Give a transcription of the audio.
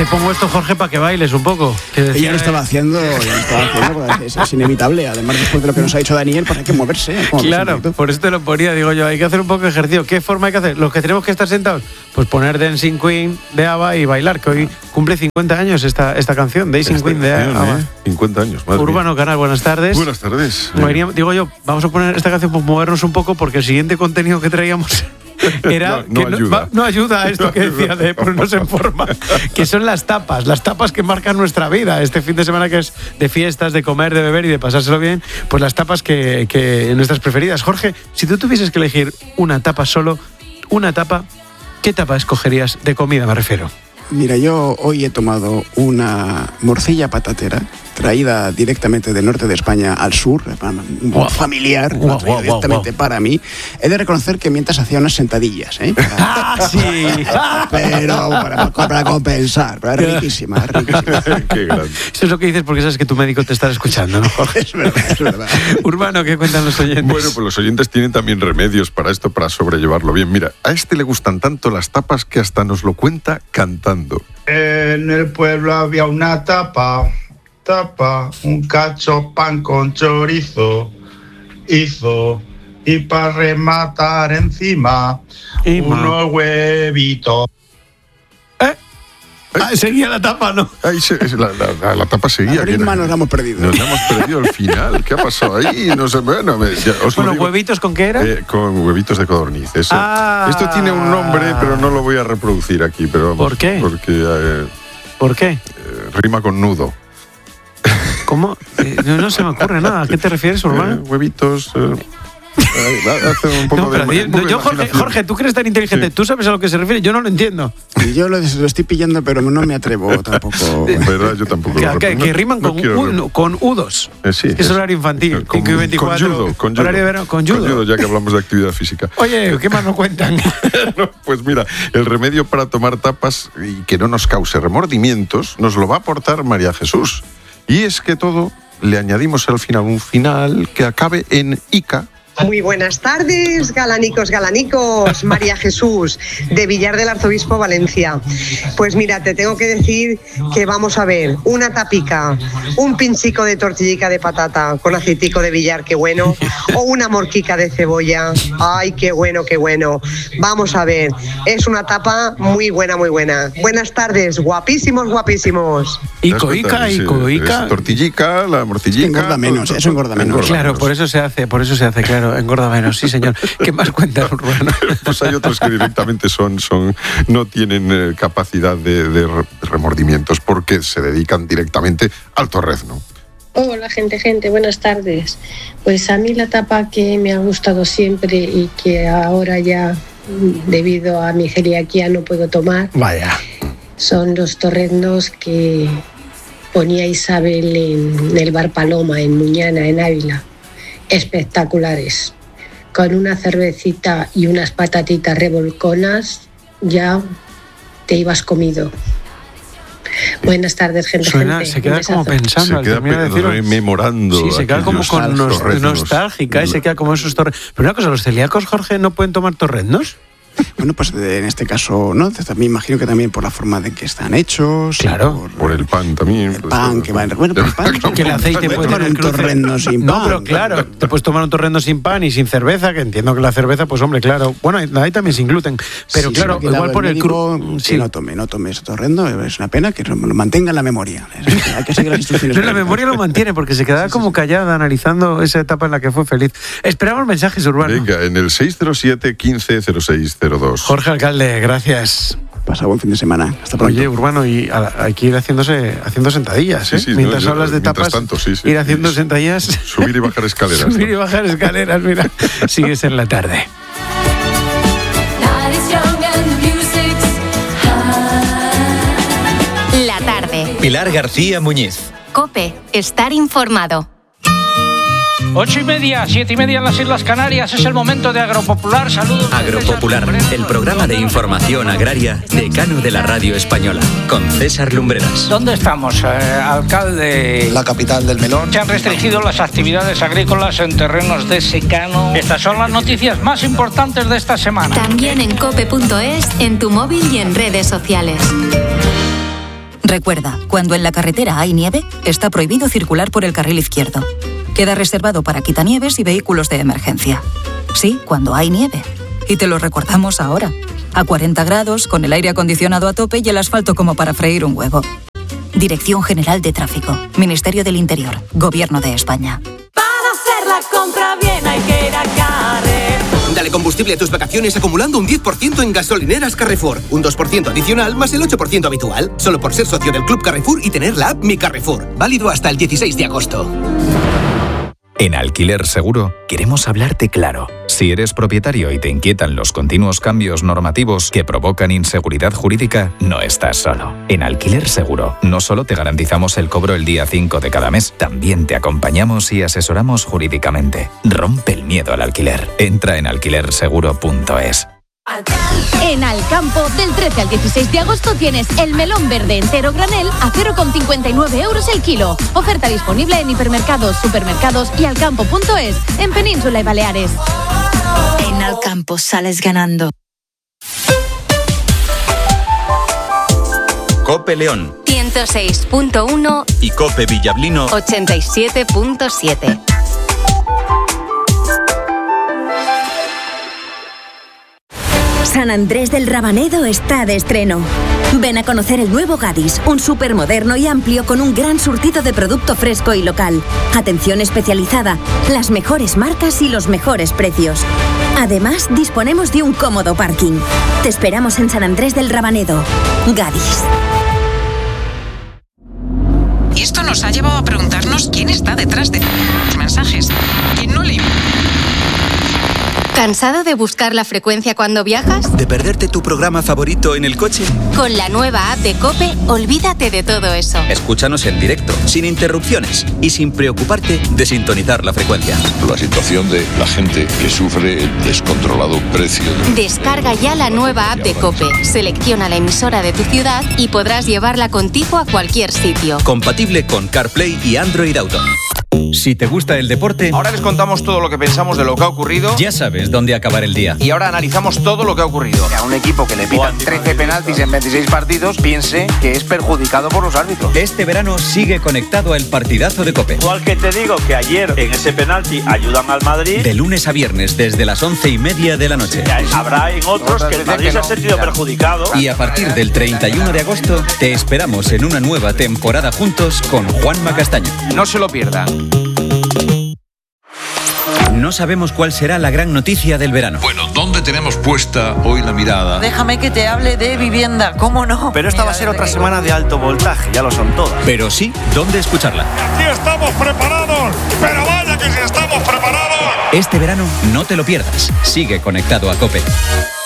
pongo esto, Jorge, para que bailes un poco. Ella lo estaba haciendo, es inevitable. Además, después de lo que nos ha dicho Daniel, pues hay que moverse. Claro, por eso te lo ponía, digo yo, hay que hacer un poco de ejercicio. ¿Qué forma hay que hacer? Los que tenemos que estar sentados, pues poner Dancing Queen de ABBA y bailar, que hoy cumple 50 años esta canción, Dancing Queen de ABBA. 50 años, madre Urbano mía. Canal, buenas tardes. Buenas tardes. Digo yo, vamos a poner esta canción, pues movernos un poco, porque el siguiente contenido que traíamos era no ayuda a esto que decía de ponernos en forma, que son las tapas que marcan nuestra vida este fin de semana, que es de fiestas, de comer, de beber y de pasárselo bien. Pues las tapas que nuestras preferidas. Jorge, si tú tuvieses que elegir una tapa solo, ¿qué tapa escogerías de comida, me refiero? Mira, yo hoy he tomado una morcilla patatera traída directamente del norte de España al sur, familiar, directamente para mí. He de reconocer que mientras hacía unas sentadillas, sí. Pero para compensar, pero es riquísima. Qué grande. Eso es lo que dices porque sabes que tu médico te está escuchando, ¿no, Jorge? Es verdad. Urbano, ¿qué cuentan los oyentes? Bueno, pues los oyentes tienen también remedios para esto, para sobrellevarlo bien. Mira, a este le gustan tanto las tapas que hasta nos lo cuenta cantando. En el pueblo había una tapa, un cacho pan con chorizo, hizo, y para rematar encima, unos huevitos. Seguía la tapa, ¿no? Ahí la tapa seguía. Nos hemos perdido. Nos hemos perdido el final. ¿Qué ha pasado ahí? No sé, bueno, ¿huevitos con qué era? Con huevitos de codorniz. Eso. Esto tiene un nombre, pero no lo voy a reproducir aquí. Pero vamos, ¿por qué? ¿Por qué? Rima con nudo. ¿Cómo? No se me ocurre nada. ¿A qué te refieres, Urbano? Huevitos... hace un poco Jorge, tú que eres tan inteligente, ¿tú sabes a lo que se refiere? Yo no lo entiendo. Yo lo estoy pillando, pero no me atrevo tampoco. ¿Verdad? Yo tampoco. Que riman con udos. Sí, es horario infantil. Con judo. Horario de verano, con judo. Ya que hablamos de actividad física. Oye, ¿qué más nos cuentan? Pues mira, el remedio para tomar tapas y que no nos cause remordimientos nos lo va a aportar María Jesús. Y es que todo le añadimos al final un final que acabe en Ica. Muy buenas tardes, galanicos, María Jesús, de Villar del Arzobispo, Valencia. Pues mira, te tengo que decir que vamos a ver una tapica, un pinchico de tortillica de patata con aceitico de Villar, qué bueno, o una morquica de cebolla, ay, qué bueno. Vamos a ver, es una tapa muy buena. Buenas tardes, guapísimos. Ica. Tortillica, la morcillica. Eso engorda menos. Claro, por eso se hace, claro. Engorda menos, sí, señor. ¿Qué más cuenta, Urbano? Pues hay otros que directamente no tienen capacidad de remordimientos porque se dedican directamente al torrezno. Hola, gente, buenas tardes. Pues a mí la tapa que me ha gustado siempre y que ahora ya, debido a mi celiaquía, no puedo tomar. Vaya. Son los torreznos que ponía Isabel en el Bar Paloma, en Muñana, en Ávila. Espectaculares. Con una cervecita y unas patatitas revolconas ya te ibas comido. Buenas tardes, gente. Se queda como pensando, se queda rememorando. Sí, se queda como con nostálgica y se queda como esos torreznos. Pero una cosa, ¿los celíacos, Jorge, no pueden tomar torreznos? Bueno, pues en este caso, ¿no? Me imagino que también por la forma de que están hechos. Claro. Por el pan también. El pan que va en... Bueno, el pan... Que el aceite puede tomar un torrendo sin pan. No, pero claro, te puedes tomar un torrendo sin pan y sin cerveza, que entiendo que la cerveza, pues hombre, claro. Bueno, hay también sin gluten. Pero claro, igual por el crudo... Sí. No tome ese torrendo, es una pena que lo mantenga en la memoria. Hay que seguir las instrucciones. No, la memoria lo mantiene, porque se quedaba como callada analizando esa etapa en la que fue feliz. Esperamos mensajes, Urbano. Venga, en el 607 15 0602. Jorge Alcalde, gracias. Pasa buen fin de semana. Hasta pronto. Oye, Urbano, y hay que ir haciendo sentadillas, ¿eh? Sí, mientras hablas de tapas, ir haciendo sentadillas. Subir y bajar escaleras. Subir y bajar escaleras, mira. Sigues en la tarde. La tarde. Pilar García Muñiz. COPE. Estar informado. 8:30, 7:30 en las Islas Canarias. Es el momento de Agropopular. Saludos. Agropopular, el programa de información agraria decano de la radio española, con César Lumbreras. ¿Dónde estamos, alcalde? La capital del melón. Se han restringido las actividades agrícolas en terrenos de secano. Estas son las noticias más importantes de esta semana. También en cope.es, en tu móvil y en redes sociales. Recuerda, cuando en la carretera hay nieve, está prohibido circular por el carril izquierdo. Queda reservado para quitanieves y vehículos de emergencia. Sí, cuando hay nieve. Y te lo recordamos ahora. A 40 grados, con el aire acondicionado a tope y el asfalto como para freír un huevo. Dirección General de Tráfico. Ministerio del Interior. Gobierno de España. Para hacer la compra bien hay que ir a Carrefour. Dale combustible a tus vacaciones acumulando un 10% en gasolineras Carrefour. Un 2% adicional más el 8% habitual. Solo por ser socio del Club Carrefour y tener la app Mi Carrefour. Válido hasta el 16 de agosto. En Alquiler Seguro queremos hablarte claro. Si eres propietario y te inquietan los continuos cambios normativos que provocan inseguridad jurídica, no estás solo. En Alquiler Seguro no solo te garantizamos el cobro el día 5 de cada mes, también te acompañamos y asesoramos jurídicamente. Rompe el miedo al alquiler. Entra en alquilerseguro.es. En Alcampo, del 13 al 16 de agosto tienes el melón verde entero granel a 0,59 € el kilo. Oferta disponible en hipermercados, supermercados y alcampo.es, en Península y Baleares. En Alcampo sales ganando. Cope León 106.1 y Cope Villablino 87.7. San Andrés del Rabanedo está de estreno. Ven a conocer el nuevo Gadis, un súper moderno y amplio con un gran surtido de producto fresco y local. Atención especializada, las mejores marcas y los mejores precios. Además, disponemos de un cómodo parking. Te esperamos en San Andrés del Rabanedo. Gadis. Y esto nos ha llevado a preguntarnos quién está detrás de los mensajes. ¿Quién no le... ¿Cansado de buscar la frecuencia cuando viajas? ¿De perderte tu programa favorito en el coche? Con la nueva app de COPE, olvídate de todo eso. Escúchanos en directo, sin interrupciones y sin preocuparte de sintonizar la frecuencia. La situación de la gente que sufre el descontrolado precio. Descarga ya la nueva app de COPE, selecciona la emisora de tu ciudad y podrás llevarla contigo a cualquier sitio. Compatible con CarPlay y Android Auto. Si te gusta el deporte... Ahora les contamos todo lo que pensamos de lo que ha ocurrido. Ya sabes dónde acabar el día. Y ahora analizamos todo lo que ha ocurrido. A un equipo que le pitan 13 penaltis en 26 partidos, piense que es perjudicado por los árbitros. Este verano sigue conectado al partidazo de COPE. Igual que te digo que ayer en ese penalti ayudan al Madrid. De lunes a viernes desde las 11:30 de la noche. Habrá en otros que el Madrid se ha sentido perjudicado. Y a partir del 31 de agosto te esperamos en una nueva temporada juntos con Juanma Castaño. No se lo pierdan. No sabemos cuál será la gran noticia del verano. Bueno, ¿dónde tenemos puesta hoy la mirada? Déjame que te hable de vivienda, ¿cómo no? Pero esta va a ser otra semana de alto voltaje, ya lo son todas. Pero sí, ¿dónde escucharla? Aquí estamos preparados, pero vaya que si estamos preparados. Este verano no te lo pierdas. Sigue conectado a COPE.